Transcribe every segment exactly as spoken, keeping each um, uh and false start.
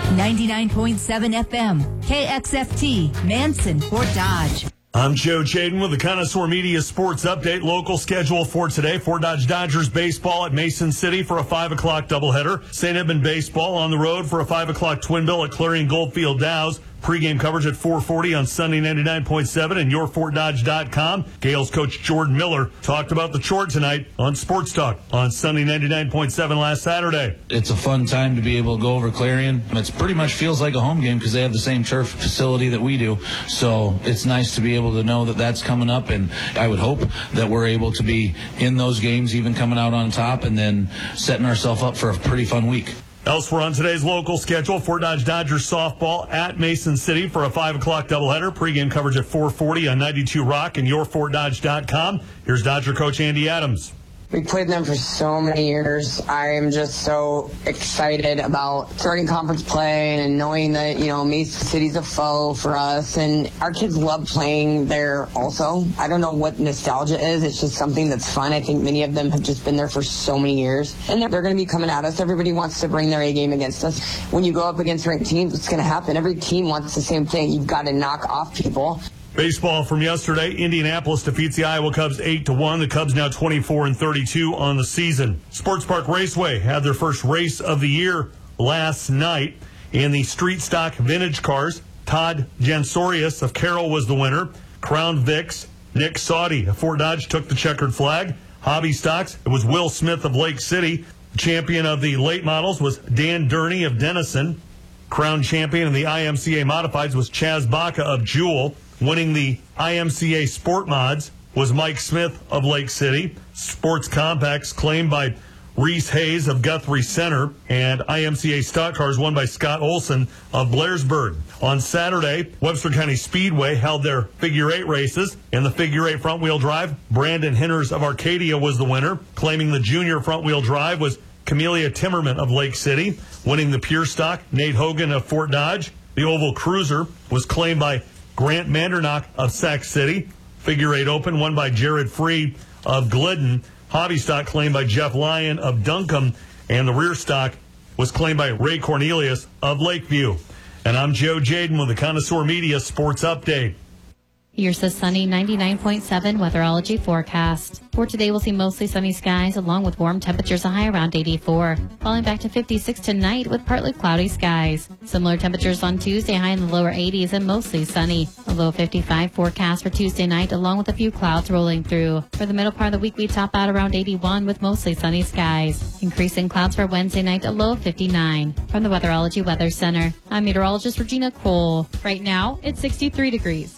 ninety-nine point seven F M, K X F T, Manson, Fort Dodge. I'm Joe Jaden with the Connoisseur Media Sports Update. Local schedule for today. Fort Dodge Dodgers baseball at Mason City for a five o'clock doubleheader. Saint Edmund baseball on the road for a five o'clock twin bill at Clarion Goldfield Dows. Pre-game coverage at four forty on Sunday ninety-nine point seven and your fort dodge dot com. Gales coach Jordan Miller talked about the chore tonight on Sports Talk on Sunday ninety-nine point seven last Saturday. It's a fun time to be able to go over Clarion. It pretty much feels like a home game because they have the same turf facility that we do. So it's nice to be able to know that that's coming up, and I would hope that we're able to be in those games, even coming out on top, and then setting ourselves up for a pretty fun week. Elsewhere on today's local schedule, Fort Dodge Dodgers softball at Mason City for a five o'clock doubleheader. Pre-game coverage at four forty on ninety-two Rock and your fort dodge dot com. Here's Dodger coach Andy Adams. We played them for so many years. I am just so excited about starting conference play and knowing that, you know, Mason City's a foe for us. And our kids love playing there also. I don't know what nostalgia is. It's just something that's fun. I think many of them have just been there for so many years. And they're, they're going to be coming at us. Everybody wants to bring their A game against us. When you go up against ranked teams, what's going to happen? Every team wants the same thing. You've got to knock off people. Baseball from yesterday, Indianapolis defeats the Iowa Cubs eight to one. The Cubs now twenty-four and thirty-two on the season. Sports Park Raceway had their first race of the year last night in the street stock vintage cars. Todd Jansorius of Carroll was the winner. Crown Vics, Nick Saudy of Fort Dodge took the checkered flag. Hobby stocks, it was Will Smith of Lake City. The champion of the late models was Dan Durney of Denison. Crown champion of the I M C A modifieds was Chaz Baca of Jewell. Winning the I M C A Sport Mods was Mike Smith of Lake City. Sports Compacts claimed by Reese Hayes of Guthrie Center. And I M C A Stock Cars won by Scott Olson of Blairsburg. On Saturday, Webster County Speedway held their figure eight races. In the figure eight front wheel drive, Brandon Henners of Arcadia was the winner. Claiming the junior front wheel drive was Camelia Timmerman of Lake City. Winning the pure stock, Nate Hogan of Fort Dodge. The oval cruiser was claimed by Grant Mandernock of Sac City. Figure eight open won by Jared Free of Glidden. Hobby stock claimed by Jeff Lyon of Duncombe. And the rear stock was claimed by Ray Cornelius of Lakeview. And I'm Joe Jaden with the Connoisseur Media Sports Update. Here's the sunny ninety-nine point seven weatherology forecast. For today, we'll see mostly sunny skies along with warm temperatures, a high around eighty-four. Falling back to fifty-six tonight with partly cloudy skies. Similar temperatures on Tuesday, high in the lower eighties and mostly sunny. A low fifty-five forecast for Tuesday night along with a few clouds rolling through. For the middle part of the week, we top out around eighty-one with mostly sunny skies. Increasing clouds for Wednesday night, a low of fifty-nine. From the Weatherology Weather Center, I'm meteorologist Regina Cole. Right now, it's sixty-three degrees.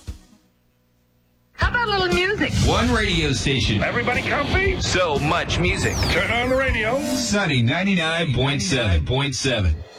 How about a little music? One radio station. Everybody comfy? So much music. Turn on the radio. Sunny ninety-nine point seven.